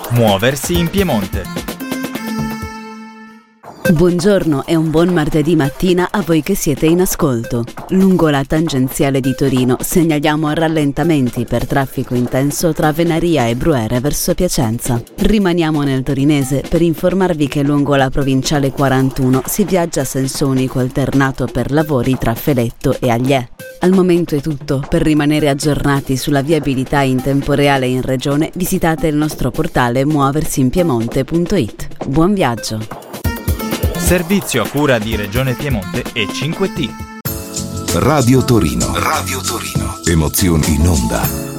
Muoversi in Piemonte. Buongiorno e un buon martedì mattina a voi che siete in ascolto. Lungo la tangenziale di Torino segnaliamo rallentamenti per traffico intenso tra Venaria e Bruere verso Piacenza. Rimaniamo nel torinese per informarvi che lungo la provinciale 41 si viaggia a senso unico alternato per lavori tra Feletto e Agliè. Al momento è tutto. Per rimanere aggiornati sulla viabilità in tempo reale in regione visitate il nostro portale muoversinpiemonte.it. Buon viaggio! Servizio a cura di Regione Piemonte e 5T. Radio Torino. Radio Torino. Emozioni in onda.